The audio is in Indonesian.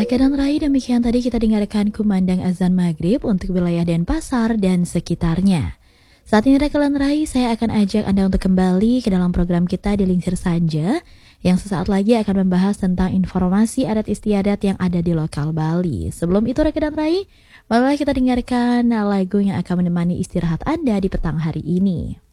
Raka dan Rai, demikian tadi kita dengarkan kumandang azan maghrib untuk wilayah Denpasar dan sekitarnya. Saat ini Raka dan Rai, saya akan ajak Anda untuk kembali ke dalam program kita Dielingsir Saja, yang sesaat lagi akan membahas tentang informasi adat istiadat yang ada di lokal Bali. Sebelum itu Raka dan Rai, marilah kita dengarkan lagu yang akan menemani istirahat Anda di petang hari ini.